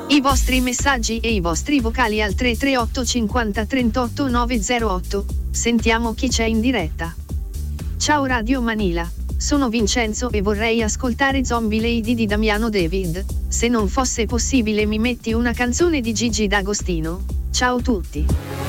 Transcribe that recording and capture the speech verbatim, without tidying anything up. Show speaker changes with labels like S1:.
S1: I vostri messaggi e i vostri vocali al tre tre otto cinquanta trentotto nove zero otto. Sentiamo chi c'è in diretta. Ciao Radio Manila, sono Vincenzo e vorrei ascoltare Zombie Lady di Damiano David. Se non fosse possibile mi metti una canzone di Gigi D'Agostino. Ciao tutti.